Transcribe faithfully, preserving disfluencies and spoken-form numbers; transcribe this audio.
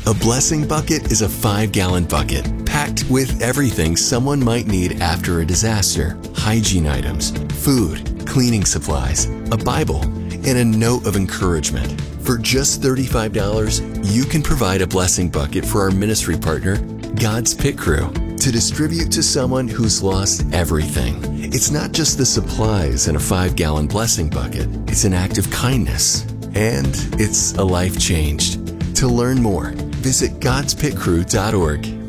A blessing bucket is a five-gallon bucket packed with everything someone might need after a disaster. Hygiene items, food, cleaning supplies, a Bible, and a note of encouragement. For just thirty-five dollars, you can provide a blessing bucket for our ministry partner, God's Pit Crew, to distribute to someone who's lost everything. It's not just the supplies in a five-gallon blessing bucket. It's an act of kindness, and it's a life changed. To learn more, visit gods pit crew dot org.